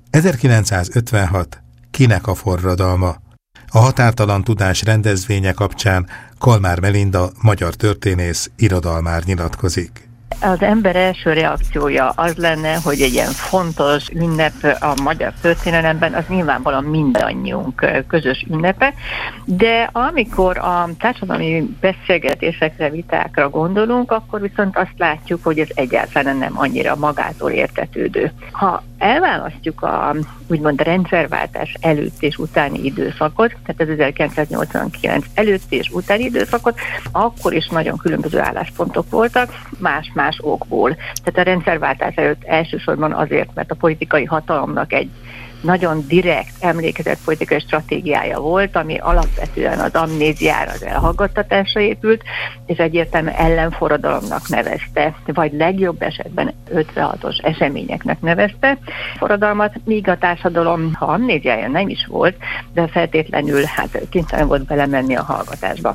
1956. Kinek a forradalma? A Határtalan Tudás rendezvénye kapcsán Kalmár Melinda, magyar történész, irodalmár nyilatkozik. Az ember első reakciója az lenne, hogy egy ilyen fontos ünnep a magyar történelemben, az nyilvánvalóan mindannyiunk közös ünnepe, de amikor a társadalmi beszélgetésekre, vitákra gondolunk, akkor viszont azt látjuk, hogy ez egyáltalán nem annyira magától értetődő. Ha elválasztjuk a úgymond rendszerváltás előtt és utáni időszakot, tehát az 1989 előtt és utáni időszakot, akkor is nagyon különböző álláspontok voltak, más-más okból. Tehát a rendszerváltás előtt elsősorban azért, mert a politikai hatalomnak egy nagyon direkt emlékezett politikai stratégiája volt, ami alapvetően az amnéziára, az elhallgattatásra épült, és egyértelműen ellenforradalomnak nevezte, vagy legjobb esetben 56-os eseményeknek nevezte forradalmat, míg a társadalom, ha amnéziája nem is volt, de feltétlenül kénytelen volt belemenni a hallgatásba.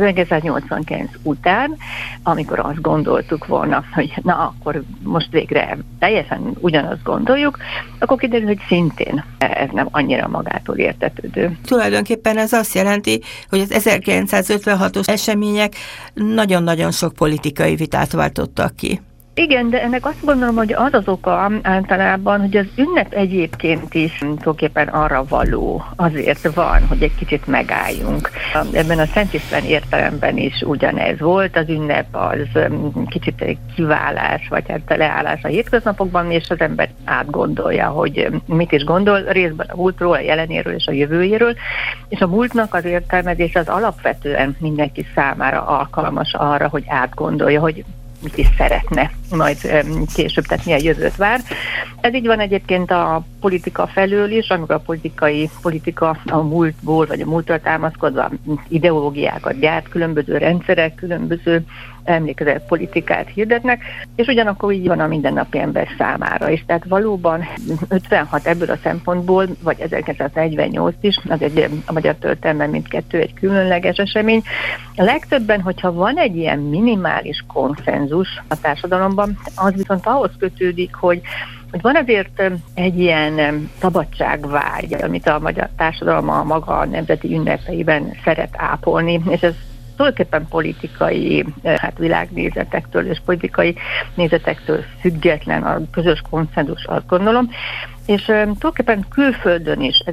1989 után, amikor azt gondoltuk volna, hogy na akkor most végre teljesen ugyanazt gondoljuk, akkor kiderül, hogy szintén ez nem annyira magától értetődő. Tulajdonképpen ez azt jelenti, hogy az 1956-os események nagyon-nagyon sok politikai vitát váltottak ki. Igen, de ennek azt gondolom, hogy az az oka általában, hogy az ünnep egyébként is tulajdonképpen arra való, azért van, hogy egy kicsit megálljunk. Ebben a Szent István értelemben is ugyanez volt, az ünnep az kicsit egy kiválás, vagy hát leállás a hétköznapokban, és az ember átgondolja, hogy mit is gondol, részben a múltról, a jelenéről és a jövőjéről, és a múltnak az értelmezés az alapvetően mindenki számára alkalmas arra, hogy átgondolja, hogy mit is szeretne majd később, tehát milyen jövőt vár. Ez így van egyébként a politika felől is, amikor a politika a múltból, vagy a múltra támaszkodva ideológiákat gyárt, különböző rendszerek, különböző emlékezett politikát hirdetnek, és ugyanakkor így van a mindennapi ember számára is. Tehát valóban 56 ebből a szempontból, vagy 1948 is, az a magyar történelemben mindkettő egy különleges esemény. A legtöbben, hogyha van egy ilyen minimális konszenzus a társadalomban, az viszont ahhoz kötődik, hogy van azért egy ilyen szabadságvágy, amit a magyar társadalom a maga nemzeti ünnepeiben szeret ápolni, és ez tulajdonképpen politikai világnézetektől és politikai nézetektől független a közös konszenzus, azt gondolom. És tulajdonképpen külföldön is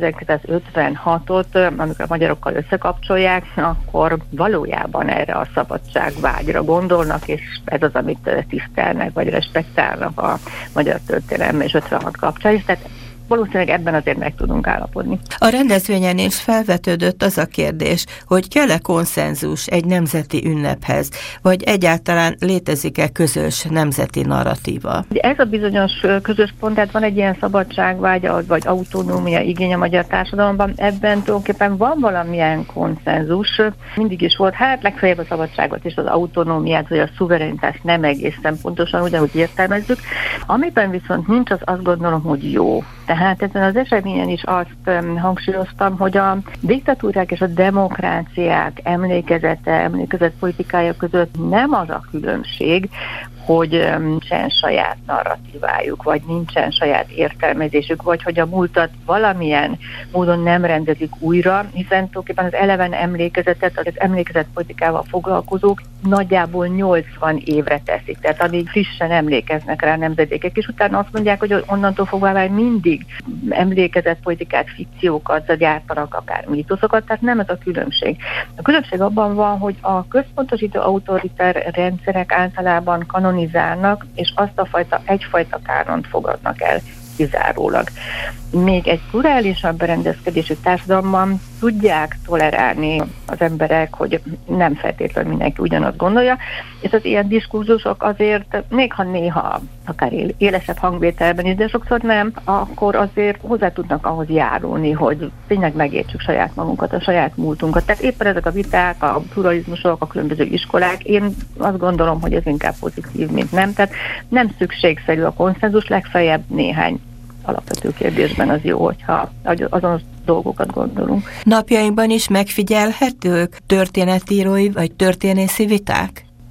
1956-ot, amikor a magyarokkal összekapcsolják, akkor valójában erre a szabadságvágyra gondolnak, és ez az, amit tisztelnek, vagy respektálnak a magyar történelem és 56 kapcsán is. Tehát valószínűleg ebben azért meg tudunk állapodni. A rendezvényen is felvetődött az a kérdés, hogy kell-e konszenzus egy nemzeti ünnephez, vagy egyáltalán létezik-e közös nemzeti narratíva? Ez a bizonyos közös pont, tehát van egy ilyen szabadságvágy, vagy autonómia igény a magyar társadalomban, ebben tulajdonképpen van valamilyen konszenzus, mindig is volt, legfeljebb a szabadságot és az autonómiát, vagy a szuverenitást nem egészen pontosan ugyanúgy értelmezzük. Amiben viszont nincs, az azt gondolom, hogy jó. Tehát ezen az eseményen is azt hangsúlyoztam, hogy a diktatúrák és a demokráciák emlékezet politikája között nem az a különbség, hogy nincsen saját narratívájuk, vagy nincsen saját értelmezésük, vagy hogy a múltat valamilyen módon nem rendezik újra, hiszen tulajdonképpen az eleven emlékezetet, az emlékezetpolitikával foglalkozók nagyjából 80 évre teszik, tehát addig frissen emlékeznek rá nemzedékek, és utána azt mondják, hogy onnantól fogva már mindig emlékezetpolitikát, fikciókat gyártanak, akár mítoszokat, tehát nem ez a különbség. A különbség abban van, hogy a központosító autoriter rendszerek általában kanonizálnak, és azt egyfajta kánont fogadnak el kizárólag. Még egy plurálisabb berendezkedésű társadalomban tudják tolerálni az emberek, hogy nem feltétlenül mindenki ugyanazt gondolja, és az ilyen diskurzusok azért, még ha néha akár élesebb hangvételben is, de sokszor nem, akkor azért hozzá tudnak ahhoz járulni, hogy tényleg megértsük saját magunkat, a saját múltunkat. Tehát éppen ezek a viták, a pluralizmusok, a különböző iskolák, én azt gondolom, hogy ez inkább pozitív, mint nem. Tehát nem szükségszerű a konszenzus, legfeljebb néhány alapvető kérdésben az jó, hogyha azonos dolgokat gondolunk. Napjainkban is megfigyelhetők történetírói vagy történészi viták?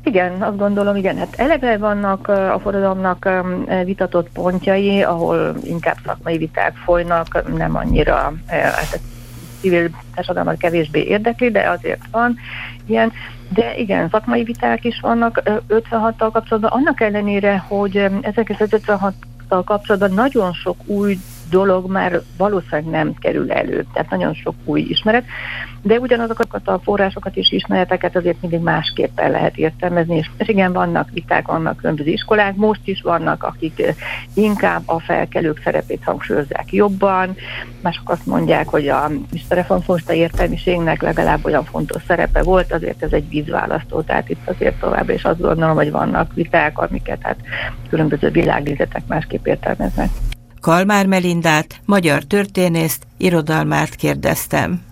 Igen, azt gondolom, igen. Hát eleve vannak a forradalomnak vitatott pontjai, ahol inkább szakmai viták folynak, nem annyira civil társadalmat kevésbé érdekli, de azért van ilyen. De igen, szakmai viták is vannak 56-tal kapcsolatban, annak ellenére, hogy 1956-tal kapcsolatban nagyon sok új dolog már valószínűleg nem kerül elő, tehát nagyon sok új ismeret, de ugyanazokat a forrásokat és ismereteket azért mindig másképpen lehet értelmezni, és igen, vannak viták, vannak különböző iskolák, most is vannak, akik inkább a felkelők szerepét hangsúlyozzák jobban, mások azt mondják, hogy a reformista értelmiségnek legalább olyan fontos szerepe volt, azért ez egy vízválasztó, tehát itt azért továbbra is azt gondolom, hogy vannak viták, amiket hát különböző világnézetek másképp értelmeznek. Kalmár Melindát, magyar történészt, irodalmárt kérdeztem.